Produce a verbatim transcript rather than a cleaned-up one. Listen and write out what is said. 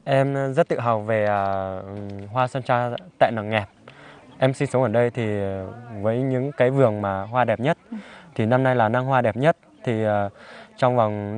Em rất tự hào về à, hoa sơn tra tại Nằng Ngẹt. Em sinh sống ở đây thì với những cái vườn mà hoa đẹp nhất thì năm nay là năng hoa đẹp nhất thì à, trong vòng